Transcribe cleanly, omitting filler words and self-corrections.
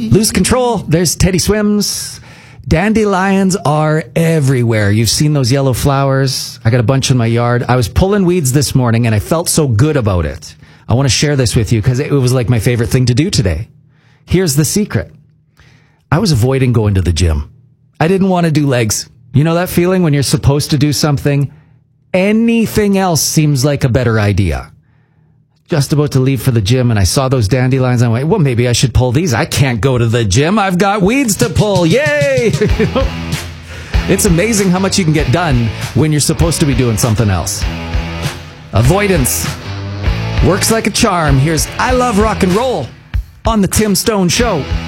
Lose control. There's Teddy Swims. Dandelions are everywhere. You've seen those yellow flowers. I got a bunch in my yard. I was pulling weeds this morning and I felt so good about it. I want to share this with you because it was like my favorite thing to do today. Here's the secret. I was avoiding going to the gym. I didn't want to do legs. You know that feeling when you're supposed to do something? Anything else seems like a better idea. Just about to leave for the gym and I saw those dandelions. I went, well, maybe I should pull these. I can't go to the gym. I've got weeds to pull. Yay! It's amazing how much you can get done when you're supposed to be doing something else. Avoidance works like a charm. Here's I Love Rock and Roll on the Tim Stone Show.